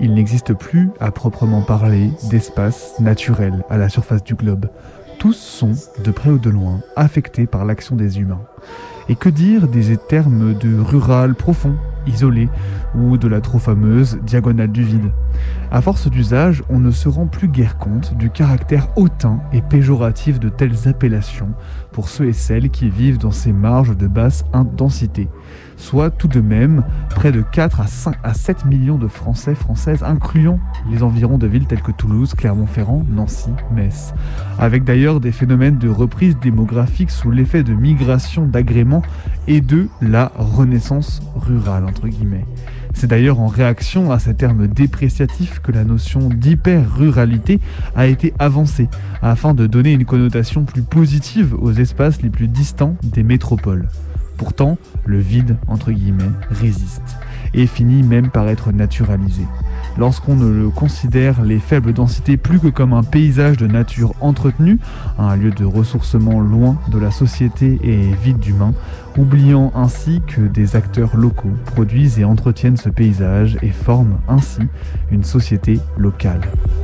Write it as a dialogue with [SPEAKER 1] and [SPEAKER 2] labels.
[SPEAKER 1] il n'existe plus, à proprement parler, d'espace naturel à la surface du globe. Tous sont, de près ou de loin, affectés par l'action des humains. Et que dire des termes de rural profond, isolé, ou de la trop fameuse diagonale du vide. À force d'usage, on ne se rend plus guère compte du caractère hautain et péjoratif de telles appellations pour ceux et celles qui vivent dans ces marges de basse densité, soit tout de même près de 4 à 7 millions de Français, Françaises, incluant les environs de villes telles que Toulouse, Clermont-Ferrand, Nancy, Metz, avec d'ailleurs des phénomènes de reprise démographique sous l'effet de migration d'agrément et de la renaissance rurale, entre guillemets. C'est d'ailleurs en réaction à ces termes dépréciatifs que la notion d'hyper-ruralité a été avancée, afin de donner une connotation plus positive aux espaces les plus distants des métropoles. Pourtant, le vide, entre guillemets, résiste, et finit même par être naturalisé. Lorsqu'on ne le considère les faibles densités plus que comme un paysage de nature entretenue, un lieu de ressourcement loin de la société et vide d'humains, oubliant ainsi que des acteurs locaux produisent et entretiennent ce paysage et forment ainsi une société locale.